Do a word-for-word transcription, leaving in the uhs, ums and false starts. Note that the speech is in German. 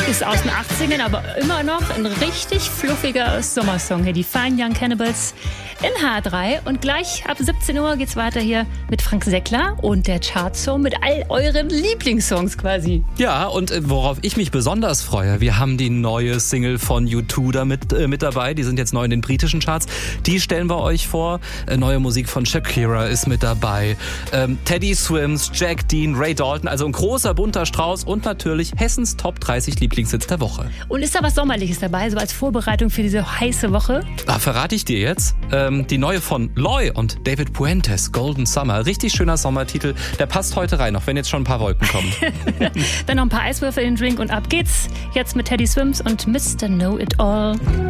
Ist aus den achtzigern, aber immer noch ein richtig fluffiger Sommersong hier. Die Fine Young Cannibals in H drei. Und gleich ab siebzehn Uhr geht's weiter hier mit Frank Seckler und der Chartshow mit all euren Lieblingssongs quasi. Ja, und äh, worauf ich mich besonders freue, wir haben die neue Single von U zwei da mit, äh, mit dabei. Die sind jetzt neu in den britischen Charts. Die stellen wir euch vor. Äh, neue Musik von Shakira ist mit dabei. Ähm, Teddy Swims, Jack Dean, Ray Dalton. Also ein großer, bunter Strauß und natürlich Hessens Top dreißig Lieblingshits der Woche. Und ist da was Sommerliches dabei, so als Vorbereitung für diese heiße Woche? Da verrate ich dir jetzt. Ähm, die neue von Loy und David Puentes, Golden Summer. Richtig schöner Sommertitel. Der passt heute rein, auch wenn jetzt schon ein paar Wolken kommen. Dann noch ein paar Eiswürfel in den Drink und ab geht's. Jetzt mit Teddy Swims und Mister Know It All.